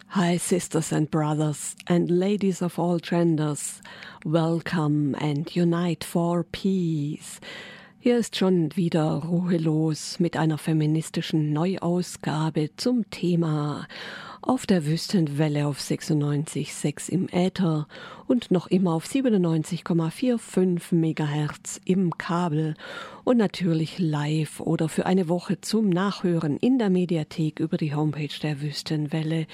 Hi, sisters and brothers and ladies of all genders, welcome and unite for peace. Hier ist schon wieder Ruhelos mit einer feministischen Neuausgabe zum Thema auf der Wüstenwelle auf 96,6 im Äther und noch immer auf 97,45 MHz im Kabel und natürlich live oder für eine Woche zum Nachhören in der Mediathek über die Homepage der Wüstenwelle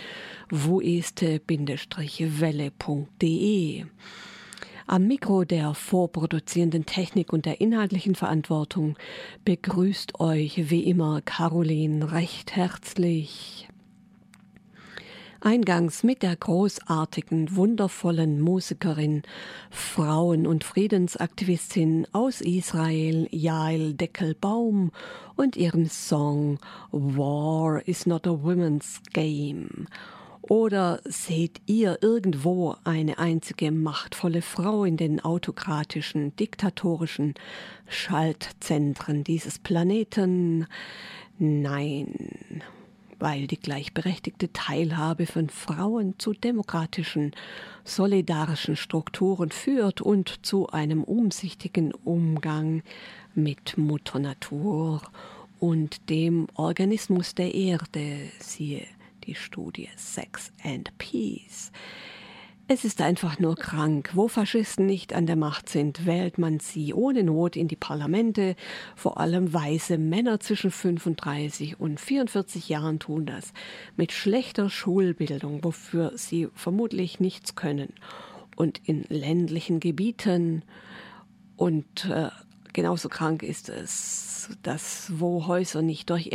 wueste-welle.de. Am Mikro der vorproduzierenden Technik und der inhaltlichen Verantwortung begrüßt euch wie immer Caroline recht herzlich. Eingangs mit der großartigen, wundervollen Musikerin, Frauen- und Friedensaktivistin aus Israel, Yael Deckelbaum, und ihrem Song War is not a women's game. Oder seht ihr irgendwo eine einzige machtvolle Frau in den autokratischen, diktatorischen Schaltzentren dieses Planeten? Nein, weil die gleichberechtigte Teilhabe von Frauen zu demokratischen, solidarischen Strukturen führt und zu einem umsichtigen Umgang mit Mutter Natur und dem Organismus der Erde, siehe die Studie Sex and Peace. Es ist einfach nur krank. Wo Faschisten nicht an der Macht sind, wählt man sie ohne Not in die Parlamente. Vor allem weiße Männer zwischen 35 und 44 Jahren tun das. Mit schlechter Schulbildung, wofür sie vermutlich nichts können. Und in ländlichen Gebieten. Und genauso krank ist es, dass wo Häuser nicht durch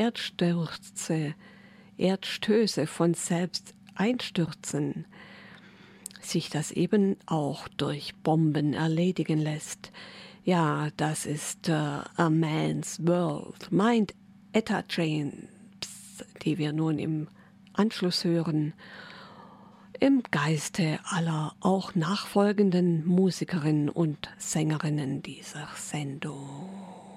Erdstöße von selbst einstürzen, sich das eben auch durch Bomben erledigen lässt. Ja, das ist A Man's World, meint Etta James, die wir nun im Anschluss hören, im Geiste aller auch nachfolgenden Musikerinnen und Sängerinnen dieser Sendung.